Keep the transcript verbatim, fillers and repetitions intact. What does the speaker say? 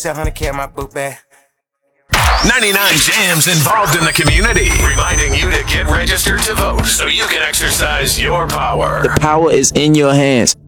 seven hundred K in my book bag. ninety-nine Jams involved in the community, reminding you to get registered to vote so you can exercise your power. The power is in your hands.